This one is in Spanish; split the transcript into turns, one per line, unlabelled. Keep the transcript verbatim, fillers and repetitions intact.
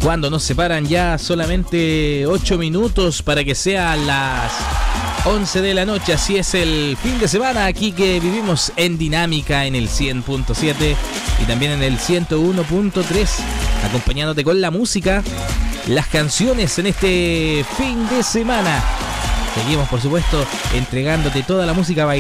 Cuando nos separan ya solamente ocho minutos para que sea las once de la noche. Así es el fin de semana aquí que vivimos en Dinámica en el cien punto siete y también en el ciento uno punto tres, acompañándote con la música, las canciones en este fin de semana. Seguimos, por supuesto, entregándote toda la música bailable.